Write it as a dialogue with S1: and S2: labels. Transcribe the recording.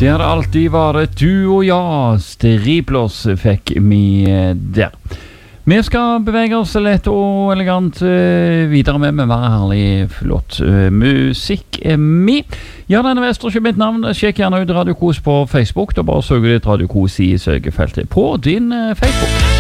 S1: Det har alltid vært du og jeg. Striplås fikk vi der. Vi skal bevege oss lett og elegant videre med mer herlig, flott musikk med. Ja, denne Vester ikke mitt navn. Sjekk gjerne ut Radio Kos på Facebook. Da bare søker du et Radio Kos i søkefeltet på din Facebook.